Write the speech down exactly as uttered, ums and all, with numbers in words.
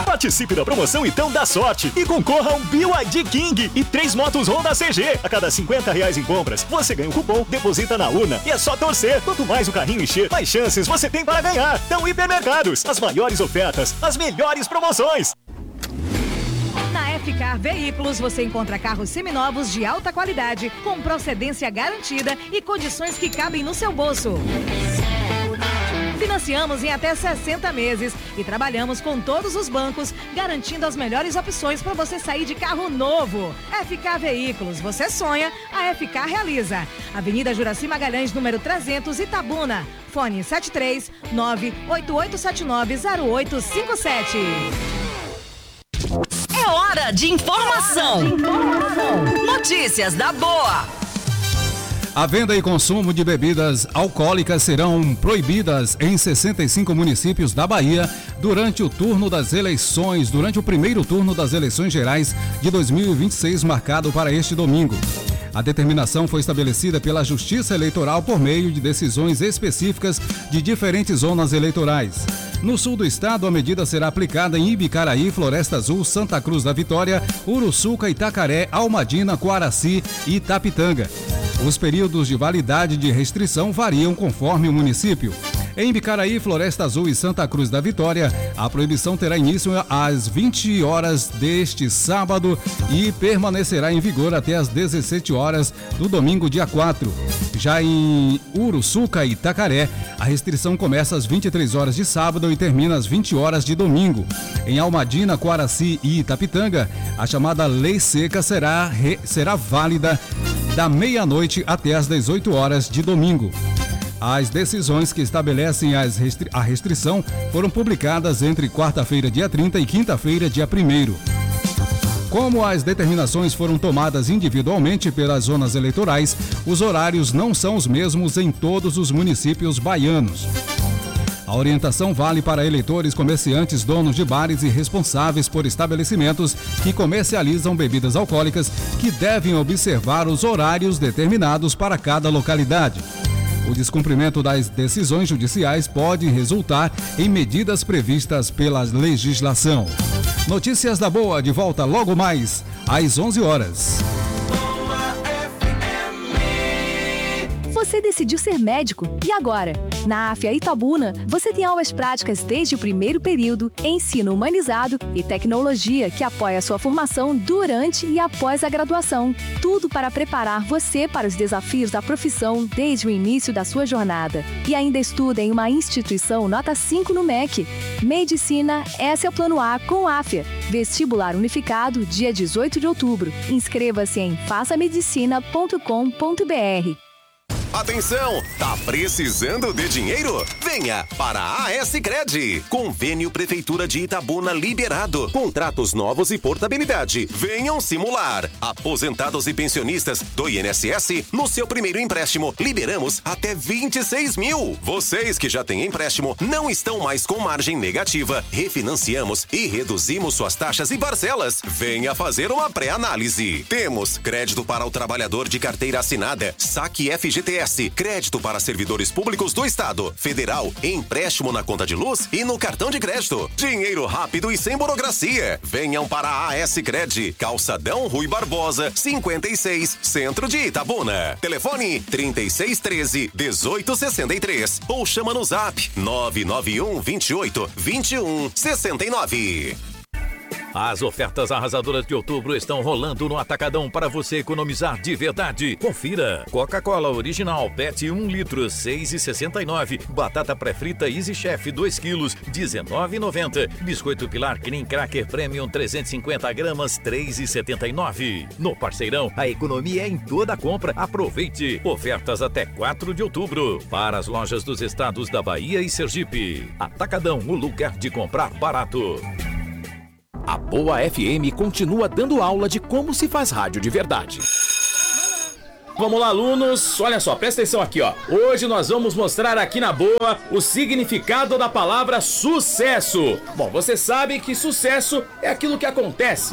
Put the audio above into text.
Participe da promoção Então Dá Sorte e concorra a um B Y D King e três motos Honda C G. A cada cinquenta reais em compras, você ganha um cupom, deposita na urna e é só torcer. Quanto mais o carrinho encher, mais chances você tem para ganhar. Então, Hipermercados, as maiores ofertas, as melhores promoções. Na F-Car Veículos você encontra carros seminovos de alta qualidade, com procedência garantida e condições que cabem no seu bolso. Financiamos em até sessenta meses e trabalhamos com todos os bancos, garantindo as melhores opções para você sair de carro novo. F-Car Veículos, você sonha, a F-Car realiza. Avenida Juraci Magalhães, número trezentos, Itabuna. Fone sete três nove oito oito sete nove zero oito cinco sete. É hora de informação. É hora de informação. Notícias da Boa. A venda e consumo de bebidas alcoólicas serão proibidas em sessenta e cinco municípios da Bahia durante o turno das eleições, durante o primeiro turno das eleições gerais de dois mil e vinte e seis, marcado para este domingo. A determinação foi estabelecida pela Justiça Eleitoral por meio de decisões específicas de diferentes zonas eleitorais. No sul do estado, a medida será aplicada em Ibicaraí, Floresta Azul, Santa Cruz da Vitória, Uruçuca, Itacaré, Almadina, Coaraci e Itapitanga. Os períodos de validade de restrição variam conforme o município. Em Ibicaraí, Floresta Azul e Santa Cruz da Vitória, a proibição terá início às vinte horas deste sábado e permanecerá em vigor até às dezessete horas do domingo, dia quatro. Já em Uruçuca e Itacaré, a restrição começa às vinte e três horas de sábado e termina às vinte horas de domingo. Em Almadina, Coaraci e Itapitanga, a chamada Lei Seca será, re, será válida da meia-noite até às dezoito horas de domingo. As decisões que estabelecem as restri- a restrição foram publicadas entre quarta-feira, dia trinta, e quinta-feira, dia primeiro. Como as determinações foram tomadas individualmente pelas zonas eleitorais, os horários não são os mesmos em todos os municípios baianos. A orientação vale para eleitores, comerciantes, donos de bares e responsáveis por estabelecimentos que comercializam bebidas alcoólicas, que devem observar os horários determinados para cada localidade. O descumprimento das decisões judiciais pode resultar em medidas previstas pela legislação. Notícias da Boa, de volta logo mais, às onze horas. Você decidiu ser médico e agora? Na A F A Itabuna, você tem aulas práticas desde o primeiro período, ensino humanizado e tecnologia que apoia a sua formação durante e após a graduação. Tudo para preparar você para os desafios da profissão desde o início da sua jornada. E ainda estuda em uma instituição nota cinco no M E C. Medicina, esse é o plano A com a F A. Vestibular unificado, dia dezoito de outubro. Inscreva-se em faça medicina ponto com ponto br. Atenção, tá precisando de dinheiro? Venha para a A-Sicredi. Convênio Prefeitura de Itabuna liberado. Contratos novos e portabilidade. Venham simular. Aposentados e pensionistas do I N S S, no seu primeiro empréstimo, liberamos até vinte e seis mil. Vocês que já têm empréstimo não estão mais com margem negativa. Refinanciamos e reduzimos suas taxas e parcelas. Venha fazer uma pré-análise. Temos crédito para o trabalhador de carteira assinada, saque F G T S, crédito para servidores públicos do Estado, federal, empréstimo na conta de luz e no cartão de crédito. Dinheiro rápido e sem burocracia. Venham para a A-Sicredi, Calçadão Rui Barbosa, cinquenta e seis, Centro de Itabuna. Telefone trinta e seis treze, dezoito sessenta e três ou chama no Zap nove nove um, vinte e oito, vinte e um, sessenta e nove. As ofertas arrasadoras de outubro estão rolando no Atacadão para você economizar de verdade. Confira. Coca-Cola original P E T um litro, seis reais e sessenta e nove centavos. Batata pré-frita Easy Chef dois quilos, dezenove reais e noventa centavos. Biscoito Pilar Cream Cracker Premium trezentos e cinquenta gramas, três reais e setenta e nove centavos. No Parceirão, a economia é em toda a compra. Aproveite. Ofertas até quatro de outubro. Para as lojas dos estados da Bahia e Sergipe. Atacadão, o lugar de comprar barato. A Boa F M continua dando aula de como se faz rádio de verdade. Vamos lá, alunos, olha só, presta atenção aqui, ó. Hoje nós vamos mostrar aqui na Boa o significado da palavra sucesso. Bom, você sabe que sucesso é aquilo que acontece,